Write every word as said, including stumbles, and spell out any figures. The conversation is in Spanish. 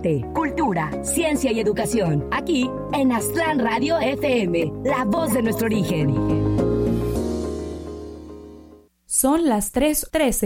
arte, cultura, ciencia y educación. Aquí en Aztlán Radio F M, la voz de nuestro origen. Son las tres trece.